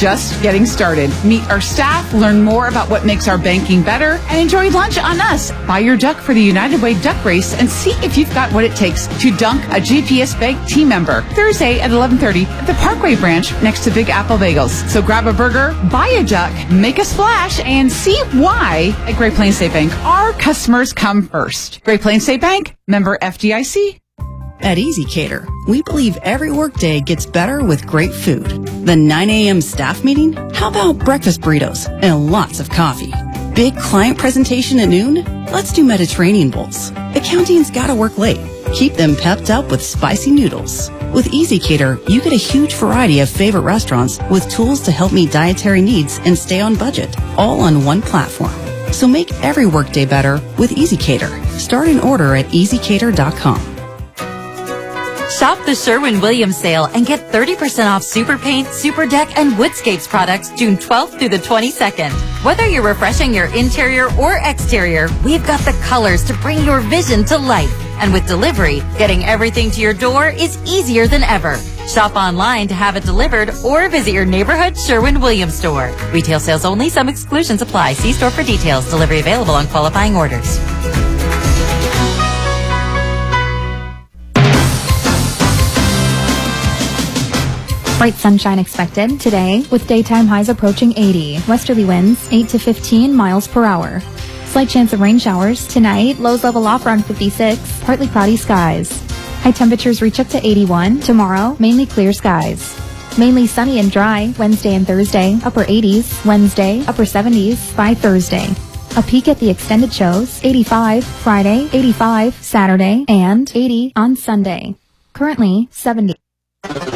just getting started. Meet our staff, learn more about what makes our banking better, and enjoy lunch on us. Buy your duck for the United Way Duck Race and see if you've got what it takes to dunk a GPS Bank team member. Thursday at 11:30 at the Parkway branch next to Big Apple Bagels. So grab a burger, buy a duck, make a splash, and see why at Great Plains State Bank our customers come first. Great Plains State Bank, member FDIC. At EasyCater, we believe every workday gets better with great food. The 9 a.m. staff meeting? How about breakfast burritos and lots of coffee? Big client presentation at noon? Let's do Mediterranean bowls. Accounting's gotta work late. Keep them pepped up with spicy noodles. With EasyCater, you get a huge variety of favorite restaurants with tools to help meet dietary needs and stay on budget, all on one platform. So make every workday better with EasyCater. Start an order at easycater.com. Shop the Sherwin-Williams sale and get 30% off Super Paint, Super Deck, and Woodscapes products June 12th through the 22nd. Whether you're refreshing your interior or exterior, we've got the colors to bring your vision to life. And with delivery, getting everything to your door is easier than ever. Shop online to have it delivered or visit your neighborhood Sherwin-Williams store. Retail sales only. Some exclusions apply. See store for details. Delivery available on qualifying orders. Bright sunshine expected today with daytime highs approaching 80. Westerly winds 8 to 15 miles per hour. Slight chance of rain showers tonight. Lows level off around 56. Partly cloudy skies. High temperatures reach up to 81. Tomorrow, mainly clear skies. Mainly sunny and dry Wednesday and Thursday. Upper 80s. Wednesday, upper 70s by Thursday. A peak at the extended shows. 85 Friday, 85 Saturday, and 80 on Sunday. Currently 70.